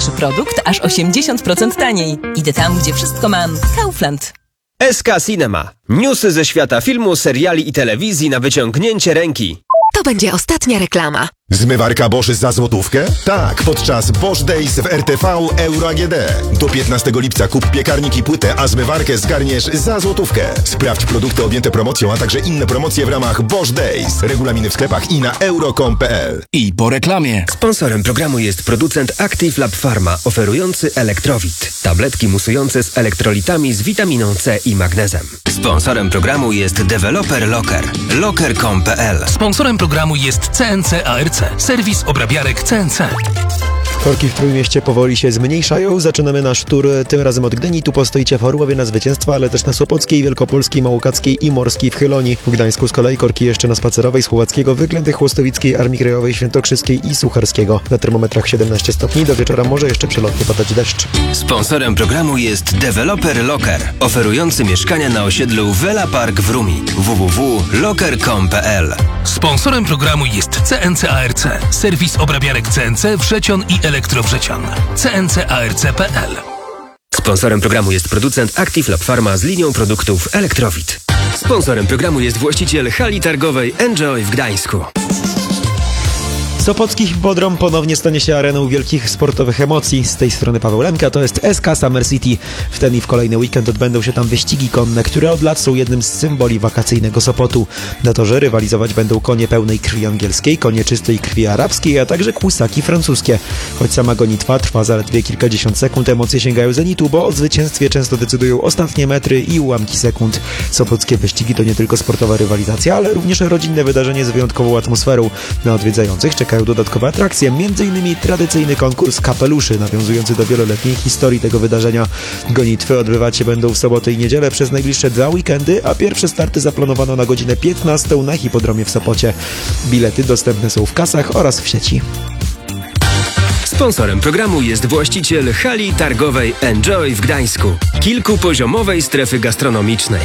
najnowszy produkt aż 80% taniej. Idę tam, gdzie wszystko mam. Kaufland. SK Cinema. Newsy ze świata filmu, seriali i telewizji na wyciągnięcie ręki. To będzie ostatnia reklama. Zmywarka Bosch za złotówkę? Tak, podczas Bosch Days w RTV Euro AGD. Do 15 lipca kup piekarnik i płytę, a zmywarkę zgarniesz za złotówkę. Sprawdź produkty objęte promocją, a także inne promocje w ramach Bosch Days. Regulaminy w sklepach i na euro.com.pl. I po reklamie. Sponsorem programu jest producent Active Lab Pharma, oferujący Elektrowit. Tabletki musujące z elektrolitami z witaminą C i magnezem. Sponsorem programu jest deweloper Locker. Locker.com.pl. Sponsorem programu jest CNC ARC. Serwis obrabiarek CNC. Korki w Trójmieście powoli się zmniejszają. Zaczynamy nasz tur tym razem od Gdyni. Tu postoicie w Orłowie na zwycięstwa, ale też na Sopockiej, Wielkopolskiej, Małokackiej i Morskiej w Chyloni. W Gdańsku z kolei korki jeszcze na Spacerowej, Słowackiego, Wyględy, Chłostowickiej, Armii Krajowej, Świętokrzyskiej i Sucharskiego. Na termometrach 17 stopni. Do wieczora może jeszcze przelotnie padać deszcz. Sponsorem programu jest deweloper Locker, oferujący mieszkania na osiedlu Vela Park w Rumi. www.locker.com.pl. Sponsorem programu jest CNC ARC. Serwis obrabiarek CNC Wrzecian i Elektrowrzecian. cncarc.pl. Sponsorem programu jest producent Active Lab Pharma z linią produktów Elektrowit. Sponsorem programu jest właściciel hali targowej Enjoy w Gdańsku. Sopocki Hippodrom ponownie stanie się areną wielkich sportowych emocji. Z tej strony Paweł Lemka, to jest SK Summer City. W ten i w kolejny weekend odbędą się tam wyścigi konne, które od lat są jednym z symboli wakacyjnego Sopotu. Na torze rywalizować będą konie pełnej krwi angielskiej, konie czystej krwi arabskiej, a także kłusaki francuskie. Choć sama gonitwa trwa zaledwie kilkadziesiąt sekund, emocje sięgają zenitu, bo o zwycięstwie często decydują ostatnie metry i ułamki sekund. Sopockie wyścigi to nie tylko sportowa rywalizacja, ale również rodzinne wydarzenie z wyjątkową atmosferą. Na odwiedzających czekają dodatkowe atrakcje, m.in. tradycyjny konkurs kapeluszy nawiązujący do wieloletniej historii tego wydarzenia. Gonitwy odbywać się będą w sobotę i niedzielę przez najbliższe 2 weekendy, a pierwsze starty zaplanowano na godzinę 15 na hipodromie w Sopocie. Bilety dostępne są w kasach oraz w sieci. Sponsorem programu jest właściciel hali targowej Enjoy w Gdańsku, kilkupoziomowej strefy gastronomicznej.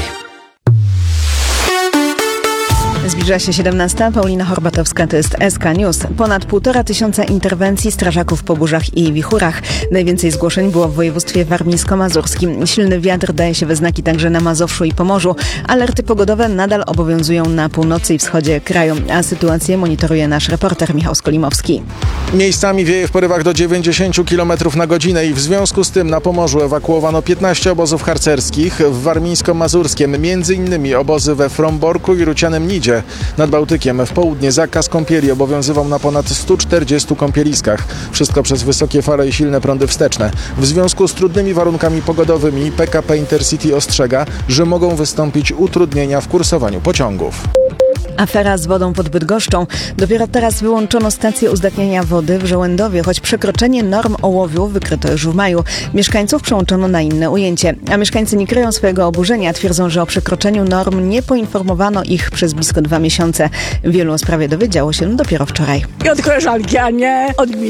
Zbliża się 17. Paulina Horbatowska, to jest SK News. Ponad 1500 interwencji strażaków po burzach i wichurach. Najwięcej zgłoszeń było w województwie warmińsko-mazurskim. Silny wiatr daje się we znaki także na Mazowszu i Pomorzu. Alerty pogodowe nadal obowiązują na północy i wschodzie kraju, a sytuację monitoruje nasz reporter Michał Skolimowski. Miejscami wieje w porywach do 90 km na godzinę i w związku z tym na Pomorzu ewakuowano 15 obozów harcerskich. W warmińsko-mazurskiem m.in. obozy we Fromborku i Rucianem Nidzie. Nad Bałtykiem w południe zakaz kąpieli obowiązywał na ponad 140 kąpieliskach. Wszystko przez wysokie fale i silne prądy wsteczne. W związku z trudnymi warunkami pogodowymi PKP Intercity ostrzega, że mogą wystąpić utrudnienia w kursowaniu pociągów. Afera z wodą pod Bydgoszczą. Dopiero teraz wyłączono stację uzdatniania wody w Żołędowie, choć przekroczenie norm ołowiu wykryto już w maju. Mieszkańców przełączono na inne ujęcie. A mieszkańcy nie kryją swojego oburzenia. Twierdzą, że o przekroczeniu norm nie poinformowano ich przez blisko 2 miesiące. Wielu o sprawie dowiedziało się dopiero wczoraj. I od koleżanki, a nie od gminy.